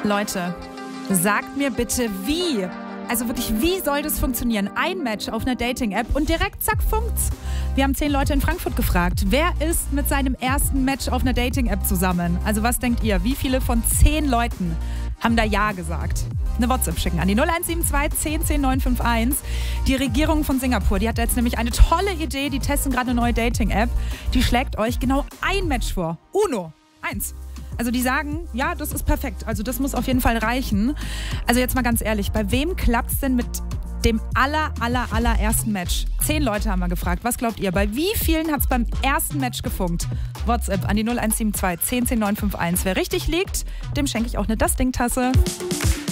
Leute, sagt mir bitte wie. Also wirklich, wie soll das funktionieren? Ein Match auf einer Dating-App und direkt zack, funkt's. Wir haben 10 Leute in Frankfurt gefragt, wer ist mit seinem ersten Match auf einer Dating-App zusammen? Also was denkt ihr? Wie viele von 10 Leuten haben da Ja gesagt? Eine WhatsApp schicken an die 0172 10 10 951. Die Regierung von Singapur, die hat jetzt nämlich eine tolle Idee. Die testen gerade eine neue Dating-App. Die schlägt euch genau ein Match vor. Uno. 1. Also die sagen, ja, das ist perfekt. Also das muss auf jeden Fall reichen. Also jetzt mal ganz ehrlich, bei wem klappt's denn mit dem allerersten Match? 10 Leute haben wir gefragt. Was glaubt ihr? Bei wie vielen hat's beim ersten Match gefunkt? WhatsApp an die 0172 10 10 951. Wer richtig liegt, dem schenke ich auch eine Das-Ding-Tasse.